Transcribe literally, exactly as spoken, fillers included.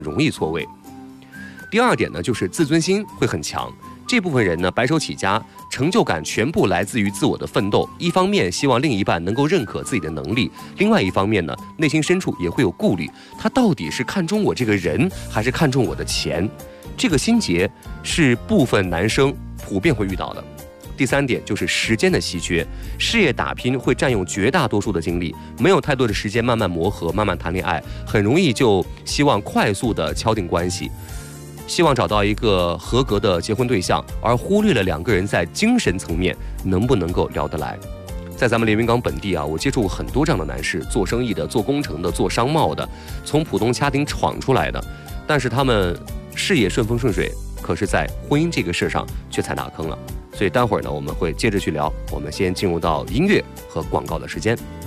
容易错位。第二点呢，就是自尊心会很强。这部分人呢，白手起家，成就感全部来自于自我的奋斗。一方面希望另一半能够认可自己的能力，另外一方面呢，内心深处也会有顾虑，他到底是看中我这个人，还是看中我的钱？这个心结是部分男生普遍会遇到的。第三点就是时间的稀缺，事业打拼会占用绝大多数的精力，没有太多的时间慢慢磨合，慢慢谈恋爱，很容易就希望快速的敲定关系。希望找到一个合格的结婚对象，而忽略了两个人在精神层面能不能够聊得来。在咱们连云港本地啊，我接触过很多这样的男士，做生意的、做工程的、做商贸的，从普通家庭闯出来的，但是他们事业顺风顺水，可是在婚姻这个事上却踩大坑了。所以待会儿呢，我们会接着去聊。我们先进入到音乐和广告的时间。